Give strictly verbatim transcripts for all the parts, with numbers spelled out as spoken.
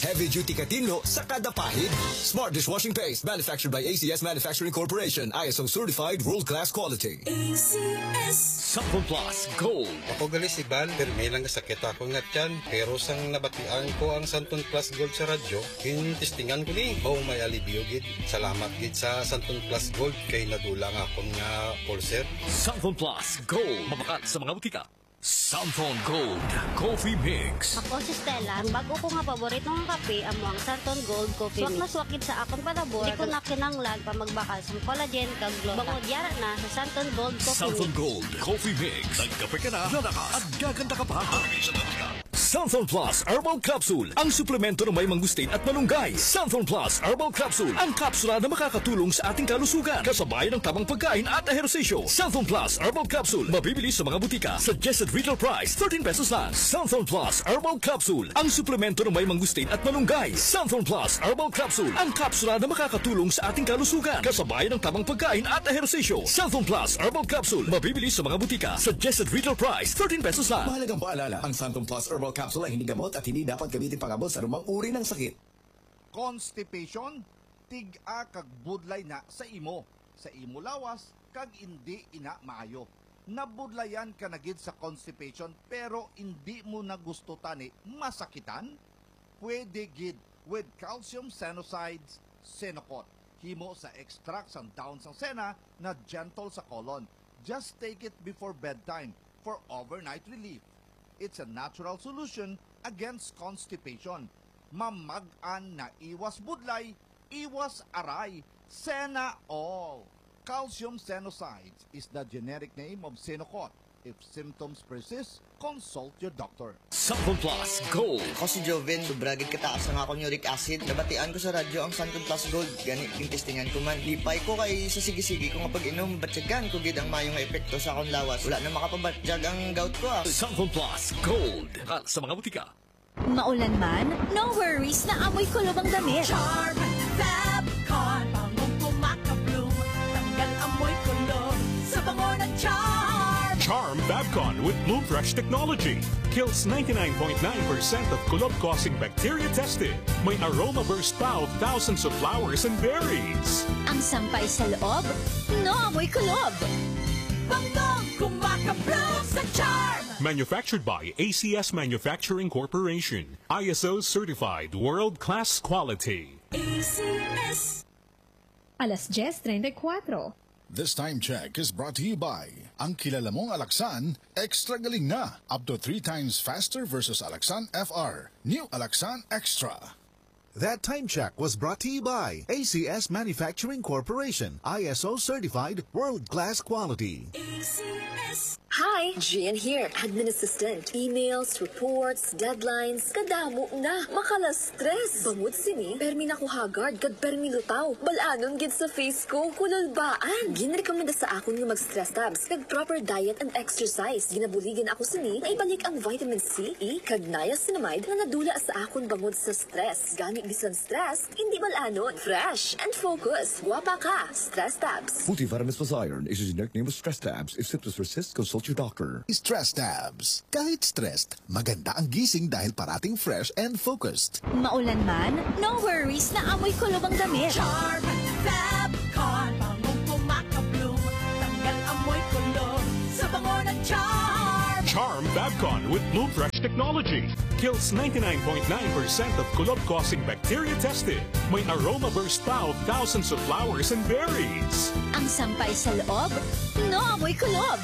Heavy-duty katinlo sa kada pahid. Smart dishwashing paste manufactured by A C S Manufacturing Corporation. I S O certified world-class quality. A C S Santon Plus Gold. Ako gali si Bal, pero may lang sakit ako nga tiyan. Pero sang nabatian ko ang Santon Plus Gold sa radyo, kinistingan ko ni. Oh, may alibyo gid. Salamat gid sa Santon Plus Gold kay nadulang akong nga pulser. Santon Plus Gold. Mabakat sa mga butika. Santon Gold Coffee Mix. Ako si Stella, ang bago ko nga paboritong kape amo ang Santon Gold Coffee Mix. Swak na swakid sa akong palabor, di ko na kinanglan pa magbakal sa collagen kag gluta. Bangod yara na sa Santon Gold Coffee Santon Mix. Gold Coffee Mix. Nagkape ka na, lalakas at gaganda ka pa. Santon Plus Herbal Capsule, ang suplemento ng may mangustin at malunggay. Santon Plus Herbal Capsule, ang kapsula na makakatulong sa ating kalusugan, kasabay ng tamang pagkain at ehersisyo. Santon Plus Herbal Capsule, mabibili sa mga butika. Suggested retail price, thirteen pesos lang. Santon Plus Herbal Capsule, ang suplemento ng may mangustin at malunggay. Santon Plus Herbal Capsule, ang kapsula na makakatulong sa ating kalusugan, kasabay ng tamang pagkain at ehersisyo. Santon Plus Herbal Capsule, mabibili sa mga butika. Suggested retail price, thirteen pesos lang. Mahalagang paalala, ang Santon Plus Herbal Capsule ay hindi gamot at hindi dapat gamitin pangabot sa rumang uri ng sakit. Constipation, tig-a kag budlay na sa imo. Sa imo lawas, kag hindi ina maayo. Nabudlayan ka na gid sa constipation pero hindi mo na gusto tani masakitan? Pwede gid with calcium senosides, Senocot. Himo sa extract sang dahon sang sena na gentle sa colon. Just take it before bedtime for overnight relief. It's a natural solution against constipation. Mamag-an na iwas budlay, iwas aray, Sena all. Calcium Senosides is the generic name of Senocot. If symptoms persist, consult your doctor. Santon Plus Gold. Ako si Joven, sobragid kataas ang akong uric acid. Nabatian ko sa radyo ang Santon Plus Gold. Gani, tintistingan ko man. Lipay ko kay sa sige-sige ko nga pag-inom. Batsyagan ko gid ang mayong epekto sa akong lawas. Wala na makapabatsyag ang gout ko ah. Santon Plus Gold. Kal sa mga butika. Maulan man, no worries na amoy kulob ang damit. Charm Fabcon, bangong kumaka-bloom. Tanggal amoy kulob sa bango ng Charm. Charm Fabcon with Bloom Fresh technology kills ninety-nine point nine percent of kulob-causing bacteria tested. May aroma burst pa of thousands of flowers and berries. Ang sampay sa loob, no amoy kulob. Bangong kumaka-bloom sa Charm. Manufactured by A C S Manufacturing Corporation. I S O certified world-class quality. A C S Alas diez treinta y cuatro. This time check is brought to you by ang kilala mong Alaxan, extra galing na. Up to three times faster versus Alaxan F R. New Alaxan Extra. That time check was brought to you by A C S Manufacturing Corporation. I S O certified world-class quality. A C S Hi, Jan here, admin assistant. Emails, reports, deadlines, kadamo na, makala-stress. Bangod sini, permi na ko hagard, kag permi lutaw. Balanon gid sa face ko, kululbaan. Ginrekomenda sa akon nga mag-stress tabs, kag proper diet and exercise. Ginabuligin ako sini, na ibalik ang vitamin C, E, kag niacinamide na nadula sa akon bangod sa stress. Gani bisan stress, hindi balanon. Fresh and focus. Guwapa ka, stress tabs. Multivitamins plus iron is a generic name of stress tabs. If symptoms persist, consult your doctor. Stress tabs. Kahit stressed, maganda ang gising dahil parating fresh and focused. Maulan man, no worries na amoy kulob ang damit. Charm Fabcon, bangong kumaka-bloom. Tanggal amoy kulob sa bango ng Charm. Charm Fabcon with Bloom Fresh technology kills ninety-nine point nine percent of kulob-causing bacteria tested. May aroma burst pa of thousands of flowers and berries. Ang sampay sa loob, no amoy kulob.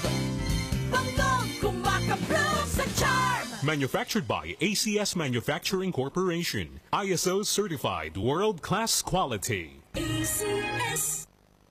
Bangong kumaka-bloom sa Charm. Manufactured by A C S Manufacturing Corporation. I S O certified world-class quality. A C S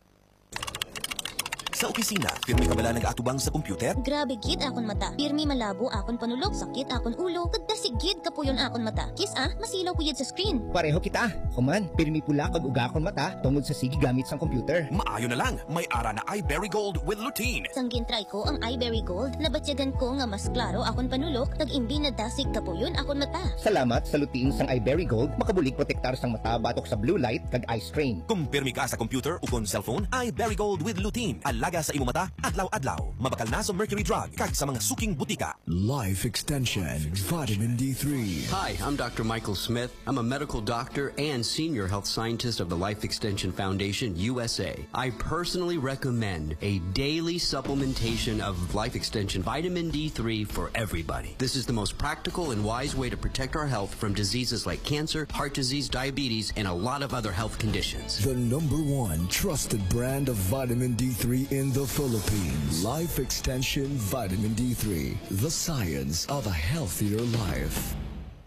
Sa opisina, pirmi ka bala nag-atubang sa computer? Grabe gid akon mata. Pirmi malabo akon panulog, sakit akon ulo, kagdasigid kapuyon akon mata. Kis ah, masilaw ko yun sa screen. Pareho kita. Kuman, pirmi pula kag uga akon mata tungod sa sige gamit sang computer. Maayo na lang, may ara na iBerry Gold with lutein. Sanggin try ko ang iBerry Gold, nabatyagan ko nga mas klaro akon panulog, kag imbi na dasig kapuyon akon mata. Salamat sa lutein sang iBerry Gold, makabulig protektar sang mata batok sa blue light kag eye strain. Kung pirmi ka sa computer o kon cellphone, iBerry Gold with lutein. Ala Alaga sa imo mata, adlaw-adlaw. Mabakal na sa Mercury Drug kag sa mga suking butika. Life Extension Vitamin D three. Hi, I'm Doctor Michael Smith. I'm a medical doctor and senior health scientist of the Life Extension Foundation U S A. I personally recommend a daily supplementation of Life Extension Vitamin D three for everybody. This is the most practical and wise way to protect our health from diseases like cancer, heart disease, diabetes, and a lot of other health conditions. The number one trusted brand of vitamin D three in the Philippines. Life Extension Vitamin D three. The science of a healthier life.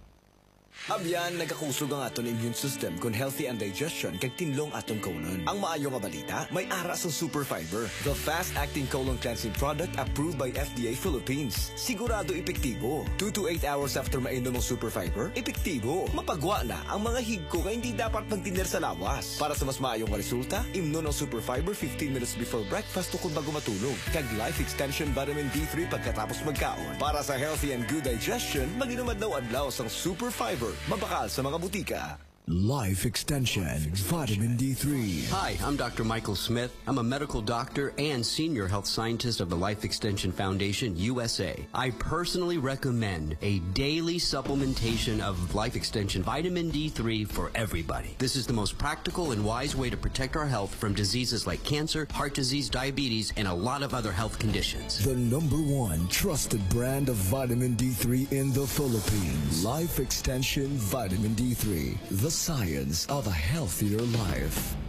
Abyan, nagakusog ang aton immune system kung healthy ang digestion kag tinlong aton colon. Ang maayo nga balita, may ara sa Super Fiber, the fast-acting colon cleansing product approved by F D A Philippines. Sigurado epektibo. two to eight hours after mainom ang Super Fiber, epektibo. Mapagwa na ang mga higko nga hindi dapat magtiner sa lawas. Para sa mas maayong resulta, imnon ang Super Fiber fifteen minutes before breakfast o kung bago matulog. Kag Life Extension Vitamin D three pagkatapos magkaon. Para sa healthy and good digestion, mag-inom adlaw-adlaw sang Super Fiber. Mabakal sa mga butika. Life Extension Vitamin D three. Hi, I'm Doctor Michael Smith. I'm a medical doctor and senior health scientist of the Life Extension Foundation U S A. I personally recommend a daily supplementation of Life Extension Vitamin D three for everybody. This is the most practical and wise way to protect our health from diseases like cancer, heart disease, diabetes, and a lot of other health conditions. The number one trusted brand of vitamin D three in the Philippines. Life Extension Vitamin D three. The science of a healthier life.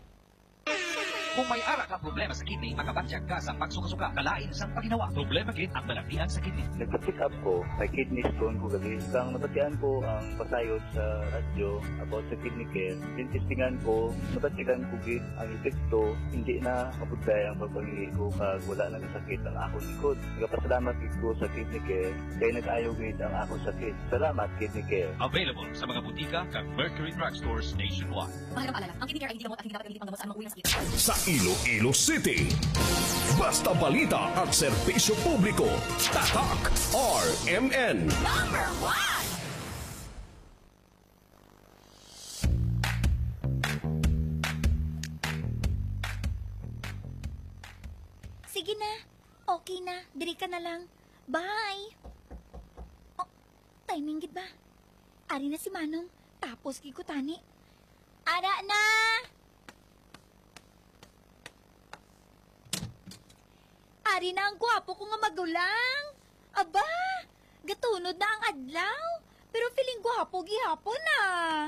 Kung may ara ka problema sa kidney, makabatsyag ka sa pagsuka-suka, kalain sang paginawa. Problema gid ang balagtian sa kidney. Nagpa-check up ko, may kidney stone ko gabi. Kang nabatian ko ang pasayod sa radyo about sa kidney care. Tintistingan ko, nabatyagan ko gid ang epekto, hindi na mapudlay ang pagpangili ko kag wala na sakit ang akong likod. Nagapasalamat gid ko sa kidney care, kaya nag-ayaw gid ang akong sakit. Salamat, kidney care. Available sa mga butika kag Mercury Drug Stores nationwide. Mahalagang paalala, ang kidney care ay hindi gamot at hindi dapat gamitin panggamot sa anumang uri ng sakit. Sa Iloilo City, basta balita at serbisyo publiko, Tatak R M N. Number one! Sige na. Okay na. Diri ka na lang. Bye. Oh, timing gid ba? Ari na si Manong. Tapos gid ko tani. Ara na! Ari na ang gwapo ko nga magulang. Aba, gatunod na ang adlaw. Pero feeling gwapo gihapon na.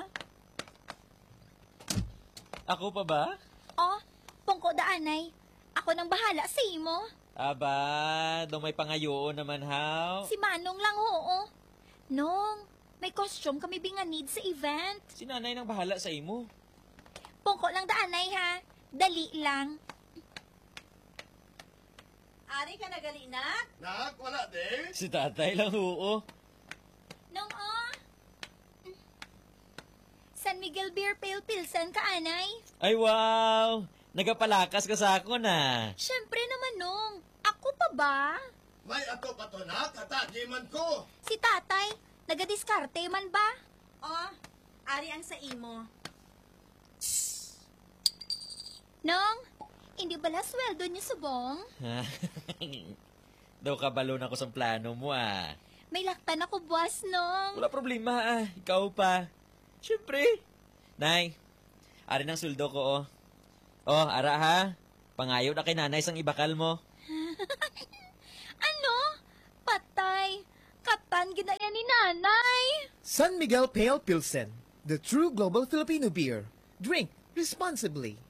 Ako pa ba? Oh, pungko daanay. Ako nang bahala sa imo. Aba, daw may pangayoon naman, haw. Si Manong lang, oo. Nong, may costume kami binganid sa event. Si nanay nang bahala sa imo. Pungko lang daanay, ha. Dali lang. Ari ka nagali, nak? Nak, wala din. Si tatay lang, oo. Nong, oh. San Miguel Beer Pale Pilsen ka, anay? Ay, wow. Nagapalakas ka sa ako na. Siyempre naman, Nong. Ako pa ba? May ato pa to, nak. Katadji man ko. Si tatay, nagadiskarte man ba? Oh, ari ang sa imo. Nong, hindi bala sweldo niyo subong? Daw kabalon ako sa plano mo, ah. May laktan ako, boss, Nong. Wala problema, ah. Ikaw pa. Siyempre. Nay, ari ng suldo ko, oh. Oh, ara ha. Pangayaw na kay nanay sang ibakal mo. Ano? Patay. Katan ginaya ni nanay. San Miguel Pale Pilsen, the true global Filipino beer. Drink responsibly.